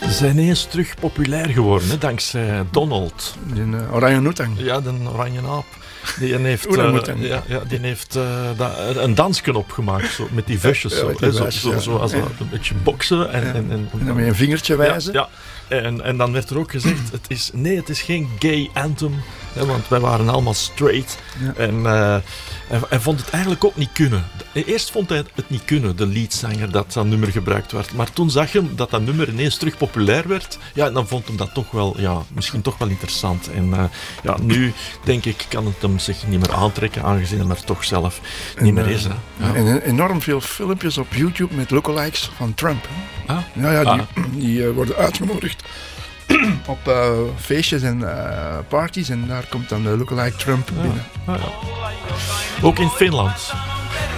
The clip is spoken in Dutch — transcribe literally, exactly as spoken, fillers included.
Ze zijn ineens terug populair geworden, hè, dankzij Donald. Die uh, oranje noetang. Ja, de oranje aap. Die heeft, uh, ja, ja, die heeft uh, da, een dansje opgemaakt zo, met die vusjes. Zo, ja, zo, zo, zo als ja. een beetje boksen. En, ja. en, en, en dan met een vingertje wijzen. Ja, ja. En, en dan werd er ook gezegd, het is, nee, het is geen gay anthem. Hè, want wij waren allemaal straight. Ja. En uh, hij, hij vond het eigenlijk ook niet kunnen. Eerst vond hij het niet kunnen, de leadzanger, dat dat nummer gebruikt werd. Maar toen zag hij dat dat nummer ineens terug populair werd. Ja, en dan vond hij dat toch wel, ja, misschien toch wel interessant. En uh, ja, nu denk ik, kan het hem zich niet meer aantrekken, aangezien hij er toch zelf niet en, meer is. Hè. Ja. En enorm veel filmpjes op YouTube met lookalikes van Trump. Hè. Ah? Ja, ja, die, ah. die uh, worden uitgenodigd op uh, feestjes en uh, parties. En daar komt dan de lookalike Trump binnen. Ah, ja. Ook in Finland